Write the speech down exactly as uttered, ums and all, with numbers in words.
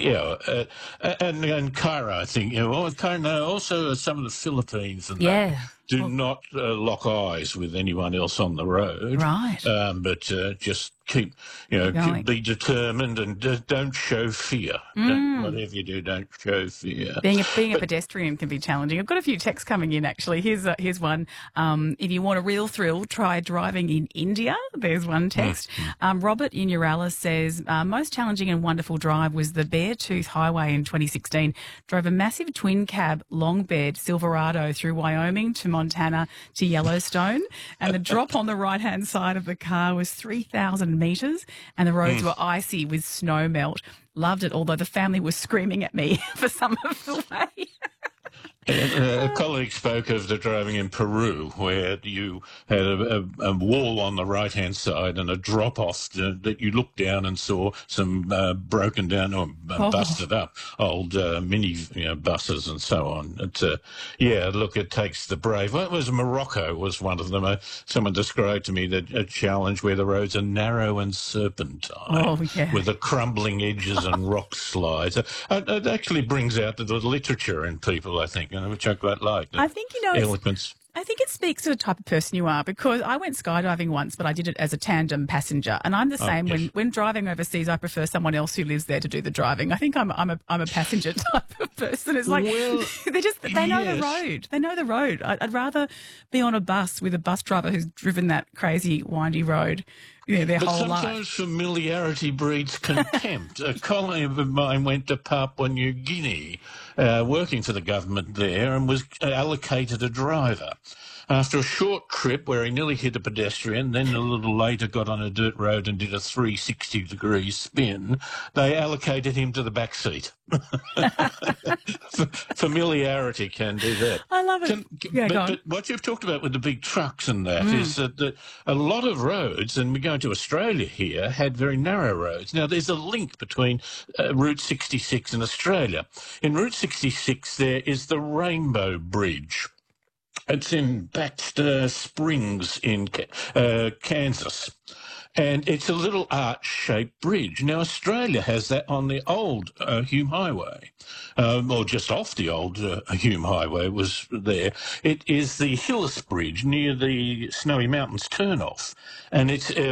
Yeah, uh, and and Cairo, I think, you know, well, Cairo, no, also some of the Philippines and that Yeah. do Well, not uh, lock eyes with anyone else on the road, right. um, but uh, just keep, you know, Keep keep, going. be determined and d- don't show fear. Don't, Mm. whatever you do, don't show fear. Being a, being a But pedestrian can be challenging. I've got a few texts coming in, actually. Here's a, here's one. Um, if you want a real thrill, try driving in India. There's one mm, text. Um, Robert in Urala says, uh, most challenging and wonderful drive was the Beartooth Highway in twenty sixteen. Drove a massive twin cab long bed Silverado through Wyoming to Montana to Yellowstone. And the drop on the right-hand side of the car was three thousand metres and the roads mm. were icy with snow melt. Loved it, although the family was screaming at me for some of the way. And, uh, a colleague spoke of the driving in Peru, where you had a, a, a wall on the right-hand side and a drop-off that, that you looked down and saw some uh, broken down or uh, Oh, busted up old uh, mini you know, buses and so on. It, uh, yeah, look, it takes the brave. Well, it was Morocco was one of them. Uh, someone described to me that a challenge where the roads are narrow and serpentine oh yeah. with the crumbling edges and rock slides. Uh, it, it actually brings out the, the literature in people, I think, you know, which I quite like. The I think, you know, it's eloquence. I think it speaks to the type of person you are because I went skydiving once, but I did it as a tandem passenger. And I'm the Oh, same yes. when, when driving overseas, I prefer someone else who lives there to do the driving. I think I'm, I'm a, I'm a passenger type of person. It's like, Well, they just, they know the yes. road. They know the road. I'd, I'd rather be on a bus with a bus driver who's driven that crazy windy road, you know, their But whole sometimes life. familiarity breeds contempt. A colleague of mine went to Papua New Guinea, uh, working for the government there, and was allocated a driver. After a short trip where he nearly hit a pedestrian, then a little later got on a dirt road and did a three hundred sixty degree spin, they allocated him to the back seat. Familiarity can do that. I love it. Can, Yeah, go but, on. but what you've talked about with the big trucks and that is that the, a lot of roads, and we're going to Australia here, had very narrow roads. Now, there's a link between uh, Route sixty-six and Australia. In Route sixty-six, there is the Rainbow Bridge. It's in Baxter Springs in uh, Kansas. And it's a little arch-shaped bridge. Now, Australia has that on the old uh, Hume Highway, um, or just off the old uh, Hume Highway was there. It is the Hillis Bridge near the Snowy Mountains turnoff, and it's uh,